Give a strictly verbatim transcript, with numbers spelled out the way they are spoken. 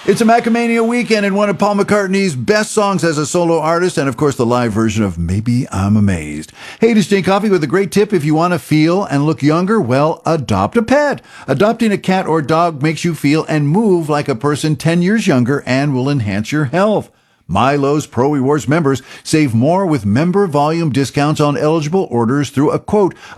It's a Macamania weekend and one of Paul McCartney's best songs as a solo artist, and of course the live version of Maybe I'm Amazed. Hey, this is Jane Coffee with a great tip. If you want to feel and look younger, well, adopt a pet. Adopting a cat or dog makes you feel and move like a person ten years younger and will enhance your health. Milo's Pro Rewards members save more with member volume discounts on eligible orders through a quote,